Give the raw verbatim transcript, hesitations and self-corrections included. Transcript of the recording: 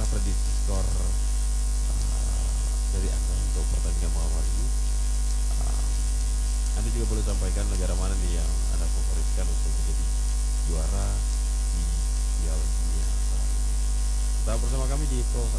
prediksi skor uh, dari Anda untuk pertandingan malam hari ini. Uh, anda juga boleh sampaikan negara mana nih yang Anda favoritkan untuk menjadi juara di Piala Dunia saat ini. Tetap bersama kami di Pro